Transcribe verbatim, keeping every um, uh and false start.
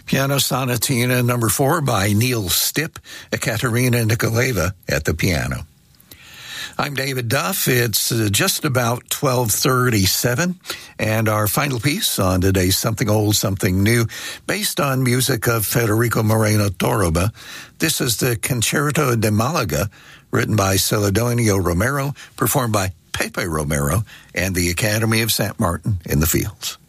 Piano Sonatina number four by Neil Stipp, Ekaterina Nikolaeva at the piano. I'm David Duff. It's uh, just about twelve thirty-seven, and our final piece on today's Something Old, Something New, based on music of Federico Moreno Torroba. This is the Concerto de Malaga, written by Celedonio Romero, performed by Pepe Romero and the Academy of Saint Martin in the Fields.